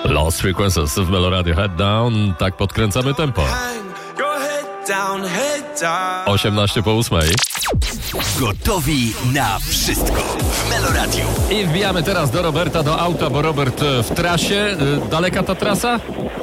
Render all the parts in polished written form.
Lost Frequencies w Meloradio Head Down. Tak podkręcamy tempo. 8:08. Gotowi na wszystko w Meloradiu. I wbijamy teraz do Roberta, do auta, bo Robert w trasie. Daleka ta trasa?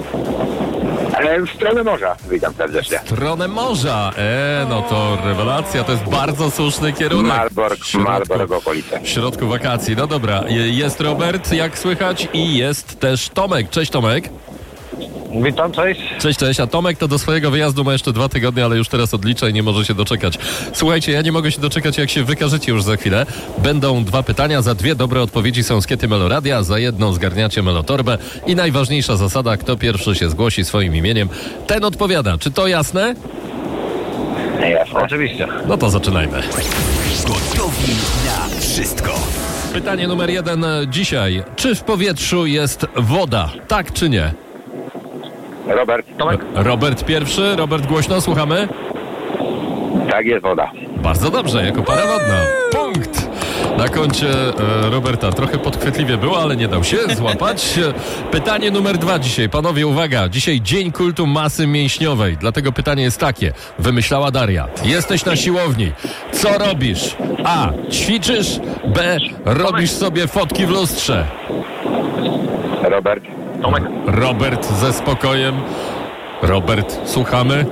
W stronę morza, witam serdecznie. W stronę morza. No to rewelacja, to jest bardzo słuszny kierunek. Malbork okolice. W środku wakacji, no dobra. Jest Robert, jak słychać, i jest też Tomek. Cześć Tomek. Witam, cześć. Cześć, a Tomek to do swojego wyjazdu ma jeszcze 2 tygodnie, ale już teraz odlicza i nie może się doczekać. Słuchajcie, ja nie mogę się doczekać, jak się wykażecie już za chwilę. Będą 2 pytania, za 2 dobre odpowiedzi są skiety Meloradia, za 1 zgarniacie Melotorbę i najważniejsza zasada, kto pierwszy się zgłosi swoim imieniem, ten odpowiada. Czy to jasne? Jasne. Oczywiście. No to zaczynajmy. Gotowi na wszystko. Pytanie numer 1 dzisiaj. Czy w powietrzu jest woda? Tak czy nie? Robert, Tomek? Robert pierwszy. Robert, głośno, słuchamy. Tak, jest woda. Bardzo dobrze, jako para wodna. Punkt! Na koncie Roberta. Trochę podchwytliwie było, ale nie dał się złapać. Pytanie numer 2 dzisiaj. Panowie, uwaga. Dzisiaj Dzień Kultu Masy Mięśniowej. Dlatego pytanie jest takie. Wymyślała Daria. Jesteś na siłowni. Co robisz? A. Ćwiczysz. B. Robisz sobie fotki w lustrze. Robert, Tomek? Robert ze spokojem. Robert, słuchamy.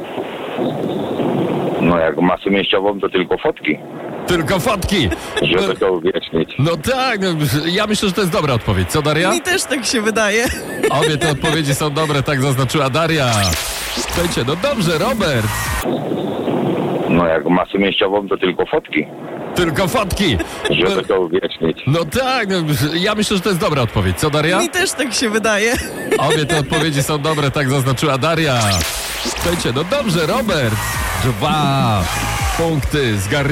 No jak masę mięśniową, to tylko fotki, Tylko fotki. żeby to uwiecznić. No tak, ja myślę, że to jest dobra odpowiedź. Co, Daria? Mi też tak się wydaje. Obie te odpowiedzi są dobre, tak zaznaczyła Daria. Słuchajcie, no dobrze, Robert. No jak masę mięśniową, to tylko fotki, Tylko fotki. żeby to uwiecznić. No tak, ja myślę, że to jest dobra odpowiedź. Co, Daria? Mi też tak się wydaje. Obie te odpowiedzi są dobre, tak zaznaczyła Daria. Słuchajcie, no dobrze, Robert. 2 punkty zgarnięte.